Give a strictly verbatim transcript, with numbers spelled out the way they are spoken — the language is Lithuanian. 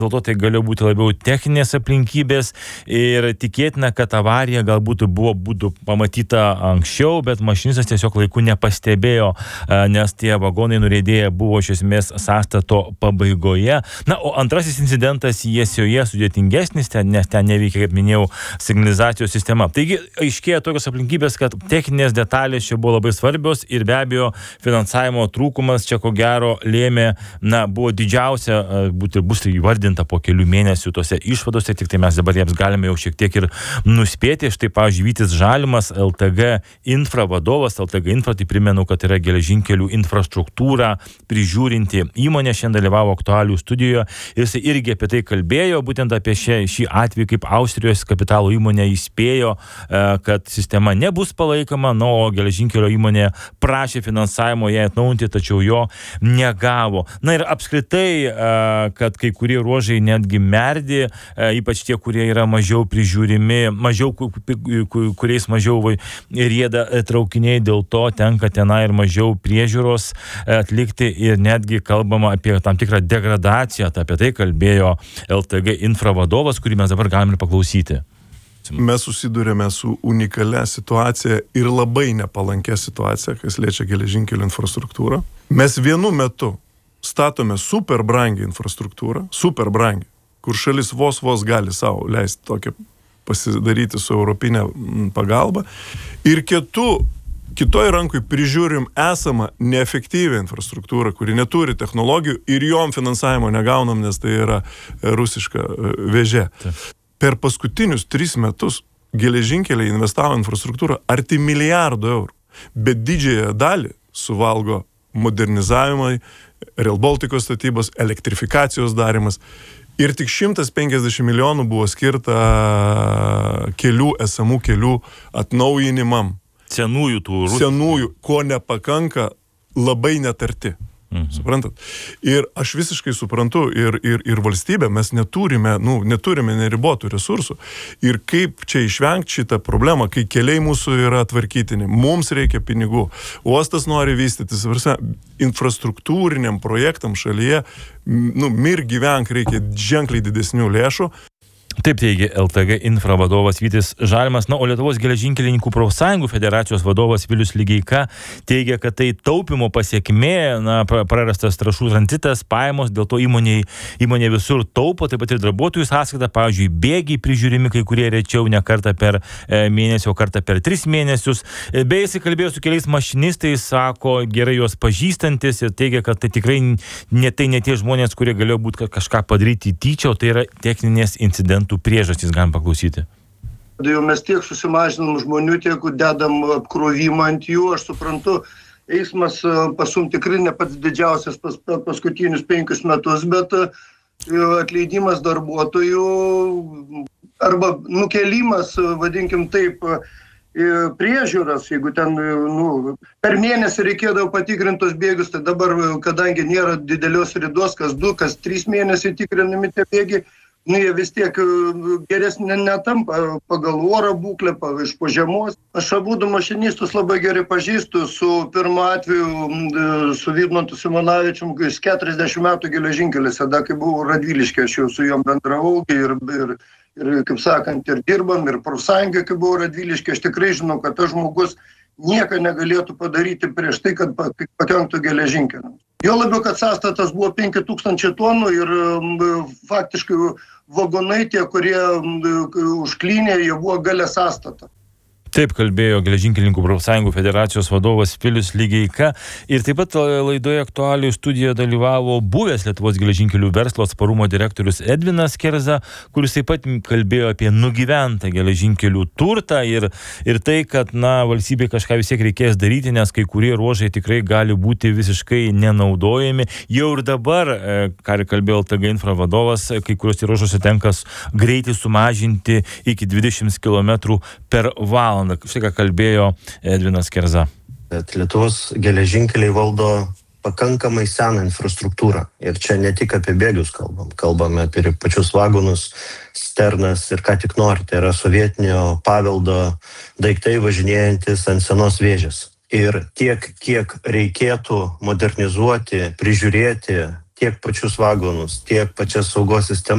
Dėl to tai galėjo būti labiau techninės aplinkybės ir tikėtina, kad avarija galbūt buvo būtų pamatyta anksčiau, bet mašinistas tiesiog laiku nepastebėjo, nes tie vagonai nuriedėję buvo iš esmės sąstato pabaigoje. Na, o antrasis incidentas Jesioje sudėtingesnis, ten, nes ten neveikia, kaip minėjau, signalizacijos sistema. Taigi, aiškėja tokios aplinkybės, kad techninės detalės čia buvo labai svarbios ir be abejo finansavimo trūkumas čia ko gero lėmė, na, buvo didžiausia, būtų bus įvardinta po kelių mėnesių tose išvadose, tik tai mes dabar jiems galime jau šiek tiek ir nuspėti. Štai, pavyzdžiui, Vytis Žalimas, L T G Infra vadovas, L T G Infra, tai primenu, kad yra geležinkelių infrastruktūrą prižiūrinti įmonė, šiandien dalyvavo aktualių studijoje ir jis irgi apie tai kalbėjo, būtent apie šį, šį atvejį, kaip Austrijos kapitalo įmonė įspėjo, kad sistema nebus palaikoma, na, o geležinkelio įmonė prašė finansavimo ją atnaujinti, tačiau jo negavo. Na ir apskritai, kad kai kurie ruožai netgi merdi, ypač tie, kurie yra mažiau prižiūrimi, mažiau, kuriais mažiau rieda traukiniai, dėl to tenka tenai ir mažiau priežiūros atlikti ir netgi kalbama apie tam tikrą degradaciją, apie tai kalbėjo L T G Infra vadovas, kurį mes dabar galime paklausyti. Mes susidurėme su unikalia situacija ir labai nepalankia situacija, kas liečia geležinkelių infrastruktūrą. Mes vienu metu statome super brangią infrastruktūrą, super brangią, kur šalis vos vos gali savo leisti tokią pasidaryti su europinė pagalba. Ir kitu, kitoj rankui prižiūrim esamą neefektyvią infrastruktūrą, kuri neturi technologijų ir jom finansavimo negaunam, nes tai yra rusiška vėžė. Per paskutinius tris metus geležinkeliai investavo infrastruktūrą arti milijardo eurų, bet didžiąją dalį suvalgo modernizavimai, Rail Balticos statybos, elektrifikacijos darimas ir tik šimtas penkiasdešimt milijonų buvo skirta kelių, esamų kelių atnaujinimam. Senųjų tų rusų. Senųjų, ko nepakanka, labai netarti. Mhm. Suprantat? Ir aš visiškai suprantu ir, ir, ir valstybė, mes neturime, nu, neturime neribotų resursų. Ir kaip čia išvengti šitą problemą, kai keliai mūsų yra tvarkytini, mums reikia pinigų, uostas nori vystytis, infrastruktūriniam projektam šalyje, nu, mir gyvenk reikia ženkliai didesnių lėšų. Taip teigia L T G Infra vadovas Vytis Žalimas. Na, o Lietuvos geležinkelininkų profsąjungų federacijos vadovas Vilius Ligeika teigia, kad tai taupimo pasiekmė, na, prarastas trąšų tranzitas, pajamos, dėl to įmonė, įmonė visur taupo, taip pat ir darbuotojų sąskaita, pavyzdžiui, bėgiai prižiūrimi kai kurie rečiau, ne kartą per mėnesį, o kartą per tris mėnesius. Bei jis kalbėjo su keliais mašinistais, sako, gerai juos pažįstantis ir teigia, kad tai tikrai ne, tai ne tie žmonės, kurie galėjo būti kažką padaryti tyčia, o tai yra techninės incidentų priežastys, galim paklausyti. Jau mes tiek susimažinom žmonių, tiek dedam apkrovimą ant jų, aš suprantu, eismas pasum tikrai ne pats didžiausias pas, paskutinius penkius metus, bet atleidimas darbuotojų arba nukelimas, vadinkim taip, priežiūros, jeigu ten, nu, per mėnesį reikėdavo patikrintos bėgius, tai dabar, kadangi nėra didelios ridos, kas du, kas trys mėnesiai tikrinami tie bėgiai, nu, jie vis tiek geresnė netampa pagal oro būklę, iš po žiemos. Aš abudu mašinistus labai gerai pažįstu, su pirmu atveju su Vidmantu Simonavičium, kai jis keturiasdešimt metų geležinkelis, tada kai buvau Radviliške, aš jau su juom bendravau ir, ir, ir, kaip sakant, ir dirbam, ir profsąjungai, kai buvau Radviliške, aš tikrai žinau, kad tas žmogus nieko negalėtų padaryti prieš tai, kad pakenktų geležinkeliams. Jo labiau, kad sąstatas buvo penki tūkstančiai tonų ir faktiškai vagonai tie, kurie užklynė, jie buvo gale sąstatą. Taip kalbėjo Geležinkelininkų profsąjungų federacijos vadovas Vilius Ligeika. Ir taip pat laidoje aktualijų studijoje dalyvavo buvęs Lietuvos geležinkelių verslo atsparumo direktorius Edvinas Kerza, kuris taip pat kalbėjo apie nugyventą geležinkelių turtą ir, ir tai, kad, na, valstybė kažką vis tiek reikės daryti, nes kai kurie ruožai tikrai gali būti visiškai nenaudojami. Jau ir dabar, ką kalbėjo L T G Infra vadovas, kai kuriuose ruožuose tenka greitį sumažinti iki dvidešimt kilometrų per valandą. Štai ką kalbėjo Edvinas Kerza. Lietuvos geležinkeliai valdo pakankamai seną infrastruktūrą. Ir čia ne tik apie bėgius kalbam. Kalbame apie pačius vagonus, sternas ir ką tik nori. Tai yra sovietinio paveldo daiktai važinėjantis ant senos vėžės. Ir tiek, kiek reikėtų modernizuoti, prižiūrėti tiek pačius vagonus, tiek pačias saugos sistemas,